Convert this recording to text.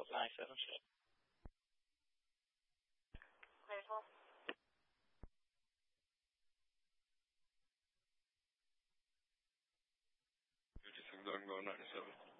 hold 976. Clear 12. 56 Dog Go 97.